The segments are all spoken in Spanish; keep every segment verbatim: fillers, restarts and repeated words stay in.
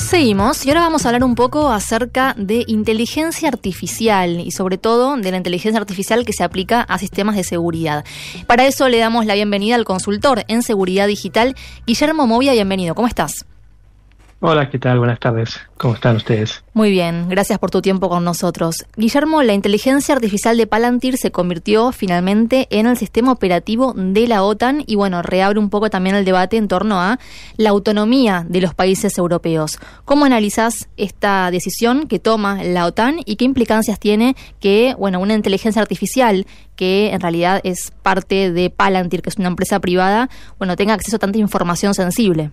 Seguimos y ahora vamos a hablar un poco acerca de inteligencia artificial y sobre todo de la inteligencia artificial que se aplica a sistemas de seguridad. Para eso le damos la bienvenida al consultor en seguridad digital, Guillermo Movia. Bienvenido, ¿cómo estás? Hola, ¿qué tal? Buenas tardes. ¿Cómo están ustedes? Muy bien, gracias por tu tiempo con nosotros. Guillermo, la inteligencia artificial de Palantir se convirtió finalmente en el sistema operativo de la OTAN y bueno, reabre un poco también el debate en torno a la autonomía de los países europeos. ¿Cómo analizás esta decisión que toma la OTAN y qué implicancias tiene que, bueno, una inteligencia artificial que en realidad es parte de Palantir, que es una empresa privada, bueno, tenga acceso a tanta información sensible?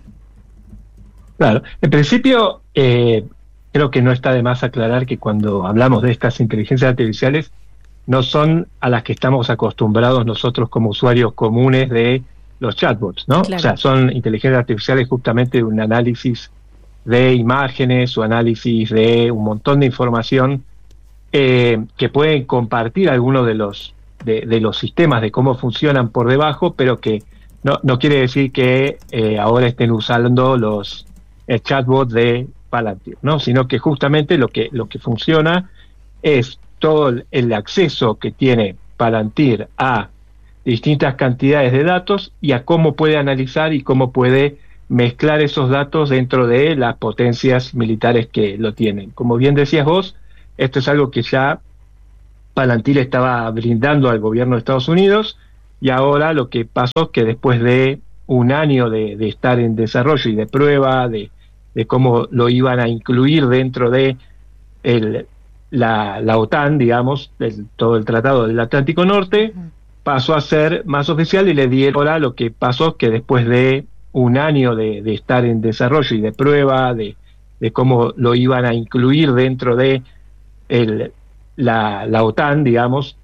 Claro, en principio eh, creo que no está de más aclarar que cuando hablamos de estas inteligencias artificiales no son a las que estamos acostumbrados nosotros como usuarios comunes de los chatbots, ¿no? Claro. O sea, son inteligencias artificiales justamente un análisis de imágenes o análisis de un montón de información eh, que pueden compartir algunos de los de, de los sistemas de cómo funcionan por debajo, pero que no, no quiere decir que eh, ahora estén usando los el chatbot de Palantir, ¿no? Sino que justamente lo que lo que funciona es todo el, el acceso que tiene Palantir a distintas cantidades de datos y a cómo puede analizar y cómo puede mezclar esos datos dentro de las potencias militares que lo tienen. Como bien decías vos, esto es algo que ya Palantir estaba brindando al gobierno de Estados Unidos y ahora lo que pasó es que después de un año de, de estar en desarrollo y de prueba, de de cómo lo iban a incluir dentro de el, la, la OTAN, digamos, del, todo el Tratado del Atlántico Norte, pasó a ser más oficial y le dieron ahora lo que pasó, que después de un año de, de estar en desarrollo y de prueba, de, de cómo lo iban a incluir dentro de el, la, la OTAN, digamos,